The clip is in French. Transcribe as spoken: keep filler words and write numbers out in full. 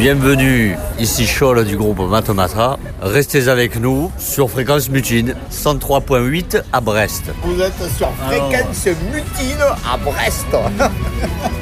Bienvenue, ici Scholl du groupe Matamata. Restez avec nous sur Fréquence Mutine, cent trois virgule huit à Brest. Vous êtes sur Fréquence Mutine à Brest.